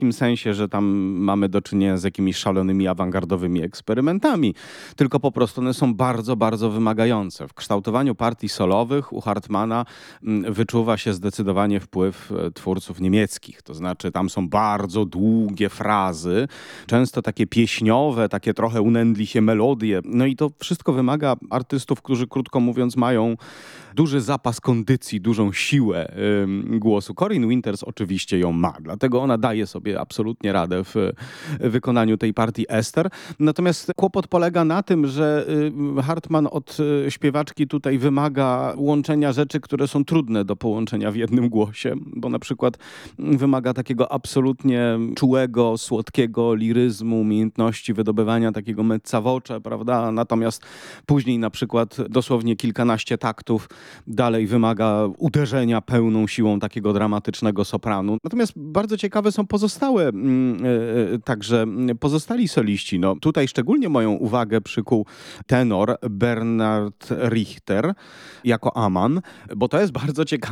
takim sensie, że tam mamy do czynienia z jakimiś szalonymi, awangardowymi eksperymentami, tylko po prostu one są bardzo, bardzo wymagające. W kształtowaniu partii solowych u Hartmana wyczuwa się zdecydowanie wpływ twórców niemieckich. To znaczy tam są bardzo długie frazy, często takie pieśniowe, takie trochę unendliche melodie. No i to wszystko wymaga artystów, którzy krótko mówiąc mają duży zapas kondycji, dużą siłę głosu. Corinne Winters oczywiście ją ma, dlatego ona daje sobie absolutnie radę w wykonaniu tej partii Esther. Natomiast kłopot polega na tym, że Hartman od śpiewaczki tutaj wymaga łączenia rzeczy, które są trudne do połączenia w jednym głosie, bo na przykład wymaga takiego absolutnie czułego, słodkiego liryzmu, umiejętności wydobywania takiego mezza voce, prawda? Natomiast później na przykład dosłownie kilkanaście taktów dalej wymaga uderzenia pełną siłą takiego dramatycznego sopranu. Natomiast bardzo ciekawe są także pozostali soliści. No, tutaj szczególnie moją uwagę przykuł tenor Bernard Richter jako Aman, bo to jest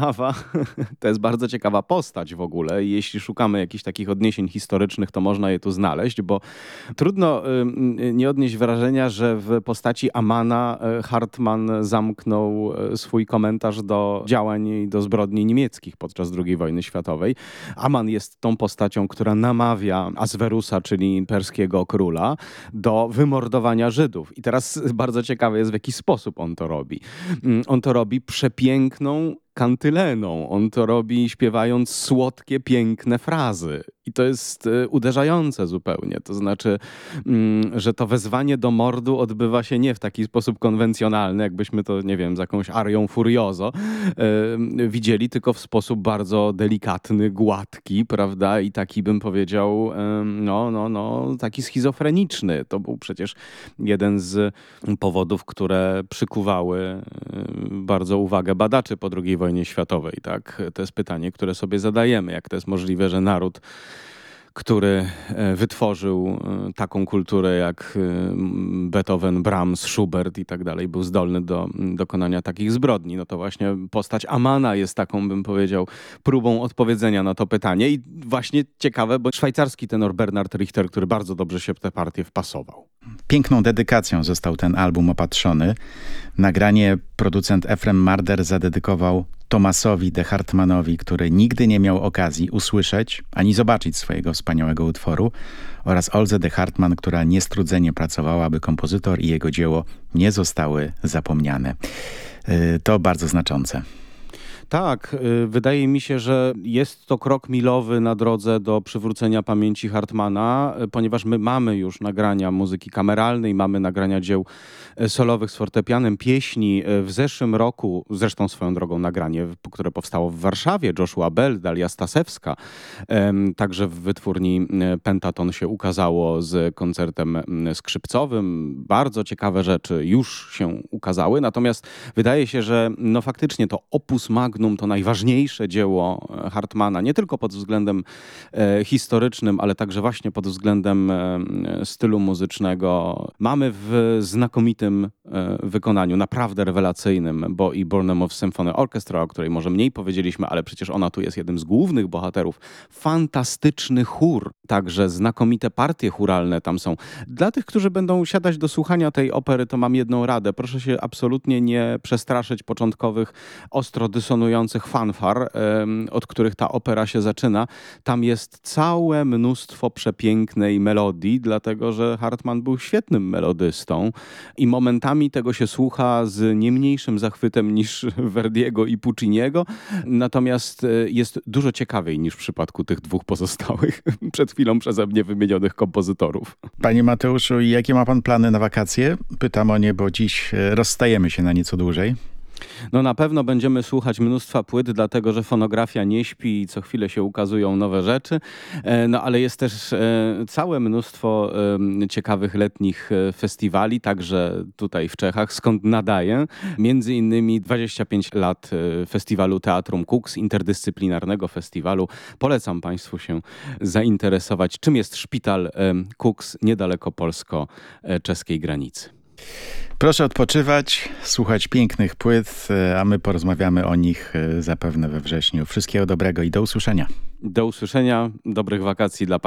bardzo ciekawa postać w ogóle. Jeśli szukamy jakichś takich odniesień historycznych, to można je tu znaleźć, bo trudno nie odnieść wrażenia, że w postaci Amana Hartman zamknął swój komentarz do działań i do zbrodni niemieckich podczas II wojny światowej. Aman jest tą postacią, która namawia Aswerusa, czyli perskiego króla, do wymordowania Żydów. I teraz bardzo ciekawe jest, w jaki sposób on to robi. On to robi przepiękną kantyleną. On to robi śpiewając słodkie, piękne frazy. I to jest uderzające zupełnie. To znaczy, że to wezwanie do mordu odbywa się nie w taki sposób konwencjonalny, jakbyśmy to, nie wiem, z jakąś arią furioso widzieli, tylko w sposób bardzo delikatny, gładki, prawda? I taki, bym powiedział, taki schizofreniczny. To był przecież jeden z powodów, które przykuwały bardzo uwagę badaczy po II wojnie światowej, tak? To jest pytanie, które sobie zadajemy. Jak to jest możliwe, że naród, który wytworzył taką kulturę jak Beethoven, Brahms, Schubert i tak dalej, był zdolny do dokonania takich zbrodni. No to właśnie postać Amana jest taką, bym powiedział, próbą odpowiedzenia na to pytanie. I właśnie ciekawe, bo szwajcarski tenor Bernard Richter, który bardzo dobrze się w tę partię wpasował. Piękną dedykacją został ten album opatrzony. Nagranie producent Efrem Marder zadedykował Thomasowi de Hartmanowi, który nigdy nie miał okazji usłyszeć ani zobaczyć swojego wspaniałego utworu, oraz Oldze de Hartman, która niestrudzenie pracowała, aby kompozytor i jego dzieło nie zostały zapomniane. To bardzo znaczące. Tak, wydaje mi się, że jest to krok milowy na drodze do przywrócenia pamięci Hartmana, ponieważ my mamy już nagrania muzyki kameralnej, mamy nagrania dzieł solowych z fortepianem, pieśni. W zeszłym roku, zresztą swoją drogą nagranie, które powstało w Warszawie, Joshua Bell, Dalia Stasewska, także w wytwórni Pentaton się ukazało z koncertem skrzypcowym. Bardzo ciekawe rzeczy już się ukazały, natomiast wydaje się, że no faktycznie to opus magnum, to najważniejsze dzieło Hartmana, nie tylko pod względem historycznym, ale także właśnie pod względem stylu muzycznego. Mamy w znakomitym wykonaniu, naprawdę rewelacyjnym, bo i Bournemouth Symphony Orchestra, o której może mniej powiedzieliśmy, ale przecież ona tu jest jednym z głównych bohaterów. Fantastyczny chór, także znakomite partie chóralne tam są. Dla tych, którzy będą siadać do słuchania tej opery, to mam jedną radę. Proszę się absolutnie nie przestraszyć początkowych, ostro dysonujących fanfar, od których ta opera się zaczyna. Tam jest całe mnóstwo przepięknej melodii, dlatego że Hartman był świetnym melodystą i momentami tego się słucha z nie mniejszym zachwytem niż Verdiego i Pucciniego, natomiast jest dużo ciekawiej niż w przypadku tych dwóch pozostałych przed chwilą przeze mnie wymienionych kompozytorów. Panie Mateuszu, jakie ma pan plany na wakacje? Pytam o nie, bo dziś rozstajemy się na nieco dłużej. No na pewno będziemy słuchać mnóstwa płyt, dlatego że fonografia nie śpi i co chwilę się ukazują nowe rzeczy. No ale jest też całe mnóstwo ciekawych letnich festiwali, także tutaj w Czechach, skąd nadaję. Między innymi 25 lat festiwalu Teatrum Kux, interdyscyplinarnego festiwalu. Polecam Państwu się zainteresować, czym jest szpital Kux niedaleko polsko-czeskiej granicy. Proszę odpoczywać, słuchać pięknych płyt, a my porozmawiamy o nich zapewne we wrześniu. Wszystkiego dobrego i do usłyszenia. Do usłyszenia, dobrych wakacji dla Państwa.